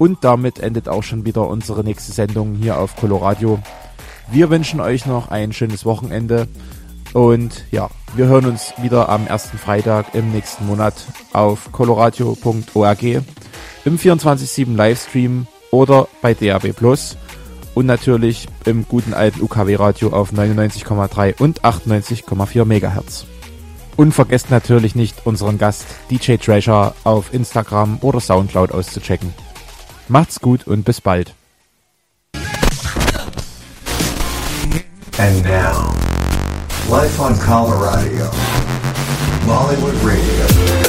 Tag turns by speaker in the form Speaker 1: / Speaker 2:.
Speaker 1: Und damit endet auch schon wieder unsere nächste Sendung hier auf Coloradio. Wir wünschen euch noch ein schönes Wochenende. Und ja, wir hören uns wieder am ersten Freitag im nächsten Monat auf coloradio.org, im 24/7 Livestream oder bei DAB+. Und natürlich im guten alten UKW-Radio auf 99,3 und 98,4 MHz. Und vergesst natürlich nicht, unseren Gast DJ Treasure auf Instagram oder Soundcloud auszuchecken. Macht's gut und bis bald.
Speaker 2: And now, live on Coloradio, Bollywood Radio.